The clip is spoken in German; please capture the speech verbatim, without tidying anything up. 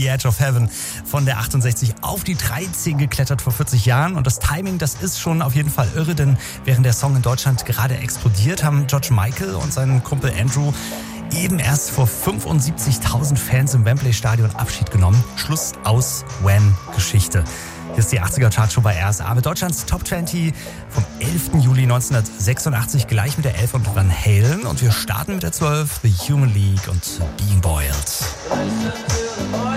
Edge of Heaven von der achtundsechzig auf die dreizehn geklettert vor vierzig Jahren. Und das Timing, das ist schon auf jeden Fall irre, denn während der Song in Deutschland gerade explodiert, haben George Michael und sein Kumpel Andrew eben erst vor fünfundsiebzigtausend Fans im Wembley-Stadion Abschied genommen. Schluss aus Wham-Geschichte. Hier ist die achtziger-Chartshow bei R S A mit Deutschlands Top zwanzig vom elften Juli neunzehnhundertsechsundachtzig, gleich mit der elf und Van Halen. Und wir starten mit der zwölf, The Human League und Being Boiled.